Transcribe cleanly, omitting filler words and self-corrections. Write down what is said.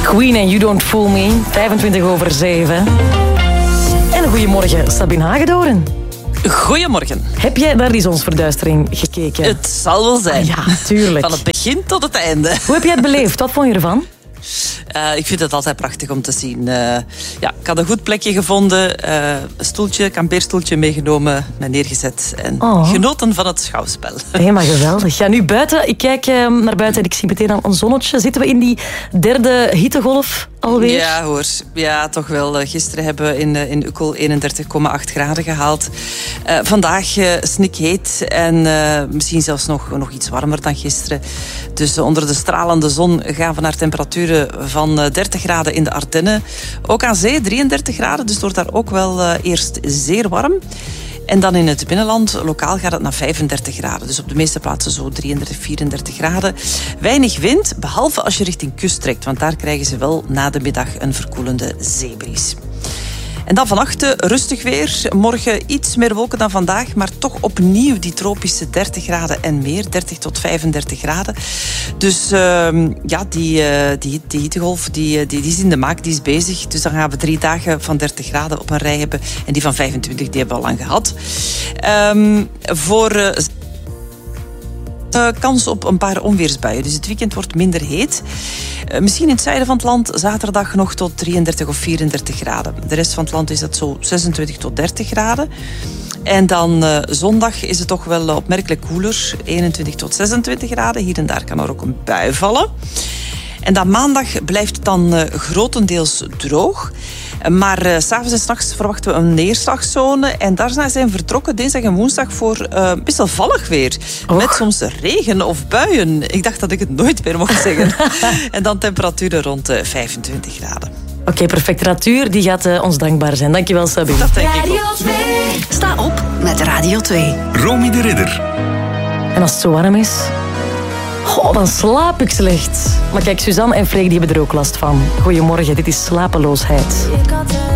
Queen en You Don't Fool Me. 25:07. En een goedemorgen, Sabine Hagedoren. Goedemorgen. Heb jij naar die zonsverduistering gekeken? Het zal wel zijn. Ja, tuurlijk. Van het begin tot het einde. Hoe heb jij het beleefd? Wat vond je ervan? Ik vind het altijd prachtig om te zien. Ik had een goed plekje gevonden. Een stoeltje, kampeerstoeltje meegenomen, mij neergezet. En genoten van het schouwspel. Helemaal geweldig. Ja, nu buiten. Ik kijk naar buiten en ik zie meteen een zonnetje. Zitten we in die derde hittegolf alweer? Ja hoor. Ja, toch wel. Gisteren hebben we in Ukkel 31,8 graden gehaald. Vandaag snikheet en misschien zelfs nog iets warmer dan gisteren. Dus onder de stralende zon gaan we naar temperaturen van 30 graden in de Ardennen. Ook aan zee 33 graden, dus het wordt daar ook wel eerst zeer warm. En dan in het binnenland, lokaal gaat het naar 35 graden. Dus op de meeste plaatsen zo 33, 34 graden. Weinig wind, behalve als je richting kust trekt. Want daar krijgen ze wel na de middag een verkoelende zeebries. En dan vannacht rustig weer. Morgen iets meer wolken dan vandaag, maar toch opnieuw die tropische 30 graden en meer. 30 tot 35 graden. Dus die hittegolf die is in de maak, die is bezig. Dus dan gaan we 3 dagen van 30 graden op een rij hebben. En die van 25, die hebben we al lang gehad. Kans op een paar onweersbuien. Dus het weekend wordt minder heet. Misschien in het zuiden van het land zaterdag nog tot 33 of 34 graden. De rest van het land is dat zo 26 tot 30 graden. En dan zondag is het toch wel opmerkelijk koeler. 21 tot 26 graden. Hier en daar kan er ook een bui vallen. En dan maandag blijft het dan grotendeels droog. Maar 's avonds en 's nachts verwachten we een neerslagzone. En daar zijn vertrokken dinsdag en woensdag voor best wel vallig weer. Met soms regen of buien. Ik dacht dat ik het nooit meer mocht zeggen. En dan temperaturen rond 25 graden. Oké, perfect. Natuur die gaat ons dankbaar zijn. Dankjewel, Sabine. Dat denk ik Radio ook. 2. Sta op met Radio 2. Romy de Ridder. En als het zo warm is... dan slaap ik slecht. Maar kijk, Suzanne en Freek die hebben er ook last van. Goedemorgen, dit is slapeloosheid.